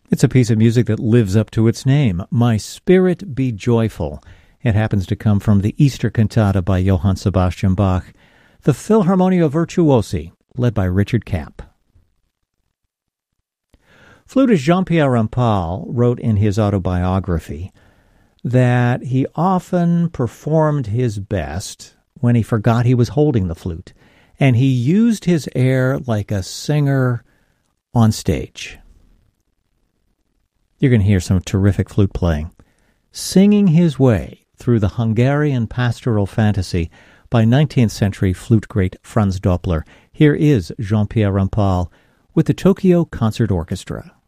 It's a piece of music that lives up to its name, My Spirit Be Joyful. It happens to come from the Easter Cantata by Johann Sebastian Bach, the Philharmonia Virtuosi, led by Richard Kapp. Flutist Jean-Pierre Rampal wrote in his autobiography that he often performed his best when he forgot he was holding the flute, and he used his air like a singer on stage. You're going to hear some terrific flute playing. Singing his way through the Hungarian pastoral fantasy by 19th century flute great Franz Doppler. Here is Jean-Pierre Rampal with the Tokyo Concert Orchestra.